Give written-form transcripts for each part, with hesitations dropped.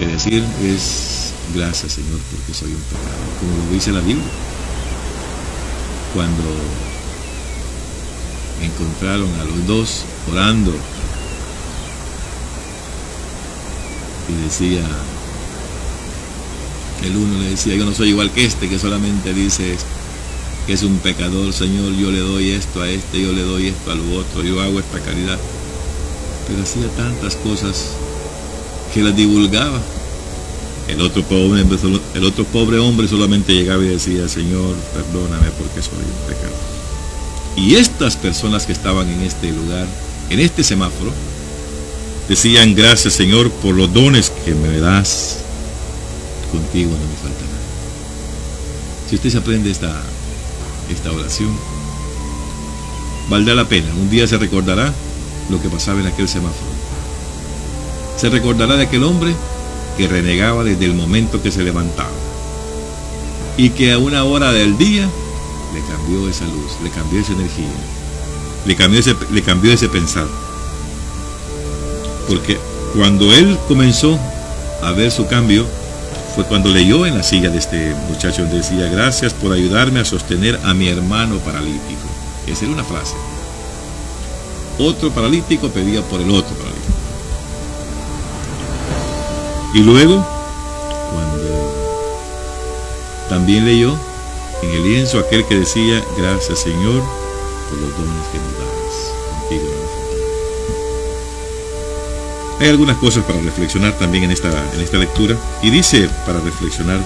que decir es: gracias, Señor, porque soy un pecador, como lo dice la Biblia. Cuando encontraron a los dos orando y decía, el uno le decía: yo no soy igual que este, que solamente dice que es un pecador, Señor, yo le doy esto a este, yo le doy esto al otro, yo hago esta caridad. Pero hacía tantas cosas que las divulgaba. El otro pobre hombre solamente llegaba y decía: Señor, perdóname porque soy un pecador. Y estas personas que estaban en este lugar, en este semáforo, decían: gracias, Señor, por los dones que me das. Contigo no me falta nada. Si usted se aprende esta oración, valdrá la pena. Un día se recordará lo que pasaba en aquel semáforo. Se recordará de aquel hombre que renegaba desde el momento que se levantaba, y que a una hora del día le cambió esa luz, le cambió esa energía, le cambió ese pensar. Porque cuando él comenzó a ver su cambio, fue cuando leyó en la silla de este muchacho donde decía: gracias por ayudarme a sostener a mi hermano paralítico. Esa era una frase. Otro paralítico pedía por el otro paralítico. Y luego, cuando también leyó en el lienzo aquel que decía: gracias, Señor, por los dones que nos das. Contigo no me falta nada. Hay algunas cosas para reflexionar también en esta lectura. Y dice, para reflexionar: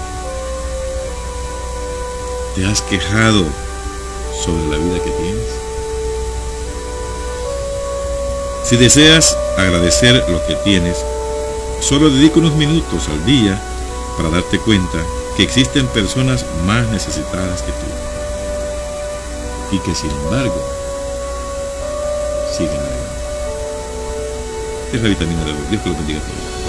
¿te has quejado sobre la vida que tienes? Si deseas agradecer lo que tienes, solo dedica unos minutos al día para darte cuenta que existen personas más necesitadas que tú, y que sin embargo siguen adelante. Es la vitamina de hoy. Dios que lo bendiga a todos.